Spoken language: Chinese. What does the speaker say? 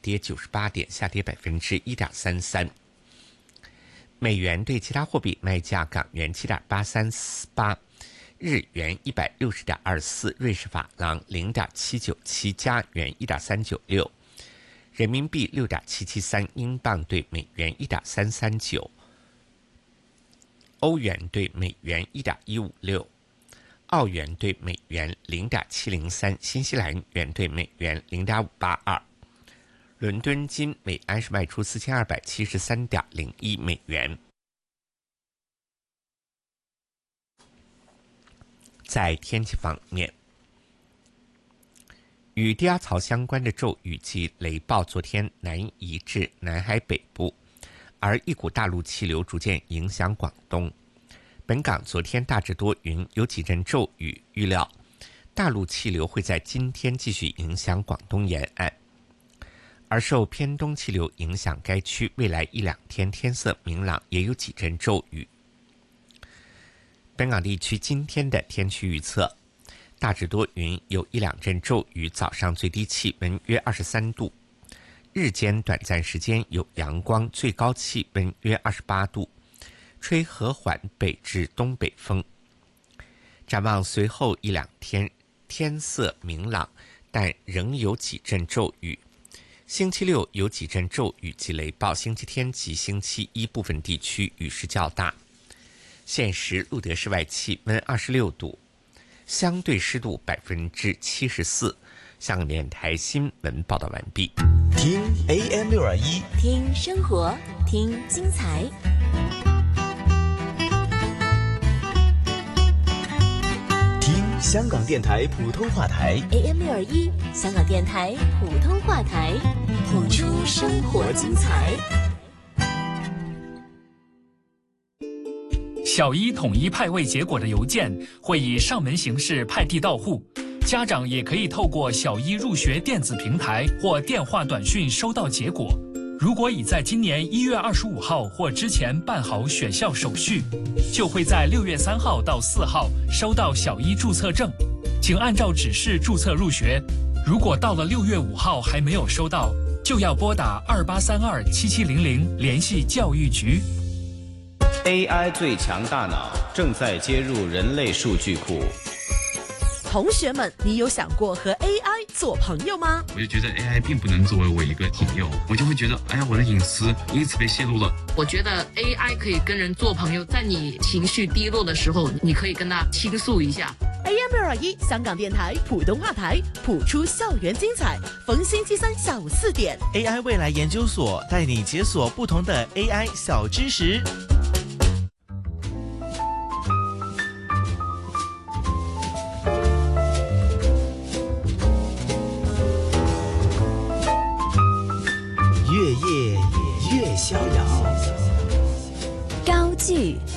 跌98点，下跌1.33%。美元对其他货币卖价：港元7.8348，日元160.24，瑞士法郎0.797，加元1.396，人民币6.773，英镑对美元1.339，欧元对美元1.156，澳元对美元0.703，新西兰元对美元0.582。伦敦金每安士卖出4273.01美元。在天气方面，与低压槽相关的骤雨及雷暴昨天南移至南海北部，而一股大陆气流逐渐影响广东。本港昨天大致多云，有几阵骤雨，预料大陆气流会在今天继续影响广东沿岸。而受偏东气流影响，该区未来1-2天天色明朗，也有几阵骤雨。本港地区今天的天气预测：大致多云，有1-2阵骤雨，早上最低气温约23度，日间短暂时间有阳光，最高气温约28度，吹和缓北至东北风。展望随后1-2天天色明朗，但仍有几阵骤雨。星期六有几阵骤雨及雷暴，星期天及星期一部分地区雨势较大。现时录得室外气温26度，相对湿度74%。香港电台新闻报道完毕。 听 AM621， 听生活，听精彩。 香港电台普通话台 AM621，香港电台普通话台，谱出生活精彩。 小一统一派位结果的邮件会以上门形式派递到户，家长也可以透过小一入学电子平台或电话短讯收到结果。如果已在今年1月25号或之前办好选校手续，就会在6月3号到4号收到小一注册证，请按照指示注册入学。如果到了6月5号还没有收到，就要拨打28327700联系教育局。 AI 最强大脑正在接入人类数据库。 同学们，你有想过和 AI 做朋友吗？ 我就觉得 AI 并不能作为我一个朋友，我就会觉得，哎呀，我的隐私因此被泄露了。 我觉得 AI 可以跟人做朋友，在你情绪低落的时候，你可以跟他倾诉一下。 AM621香港电台普通话台，谱出校园精彩，逢星期三下午4点。 AI 未来研究所带你解锁不同的 AI 小知识。 越夜越逍遥， 高句